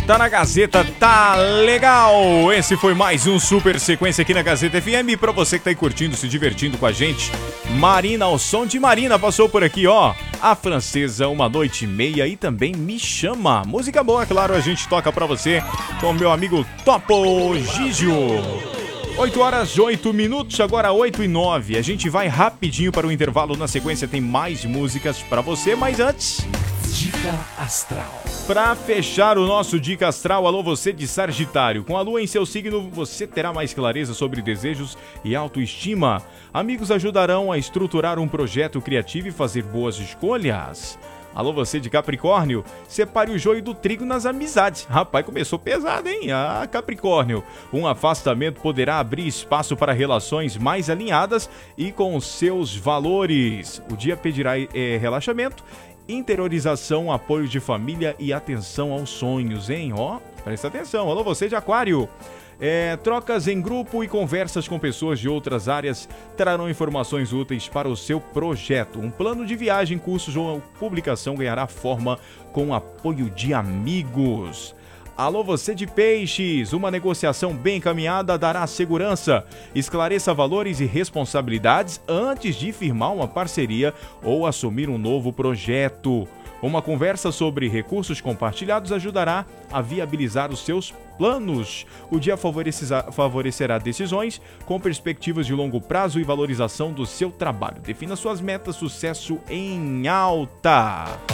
Tá na Gazeta, tá legal! Esse foi mais um Super Sequência aqui na Gazeta FM. E pra você que tá aí curtindo, se divertindo com a gente, Marina, o som de Marina passou por aqui, ó. A Francesa, Uma Noite e Meia e também Me Chama. Música boa, claro, a gente toca pra você com o meu amigo Topo Gigio. 8 horas, 8 minutos, agora 8 e 9. A gente vai rapidinho para o intervalo. Na sequência tem mais músicas pra você, mas antes... Dica Astral. Para fechar o nosso Dica Astral, alô você de Sagitário. Com a lua em seu signo, você terá mais clareza sobre desejos e autoestima. Amigos ajudarão a estruturar um projeto criativo e fazer boas escolhas. Alô você de Capricórnio, separe o joio do trigo nas amizades. Rapaz, começou pesado, hein? Ah, Capricórnio. Um afastamento poderá abrir espaço para relações mais alinhadas e com seus valores. O dia pedirá relaxamento, interiorização, apoio de família e atenção aos sonhos, hein? Ó, presta atenção. Alô você de Aquário. Trocas em grupo e conversas com pessoas de outras áreas trarão informações úteis para o seu projeto. Um plano de viagem, cursos ou publicação ganhará forma com apoio de amigos. Alô você de Peixes, uma negociação bem encaminhada dará segurança. Esclareça valores e responsabilidades antes de firmar uma parceria ou assumir um novo projeto. Uma conversa sobre recursos compartilhados ajudará a viabilizar os seus planos. O dia favorecerá decisões com perspectivas de longo prazo e valorização do seu trabalho. Defina suas metas, sucesso em alta.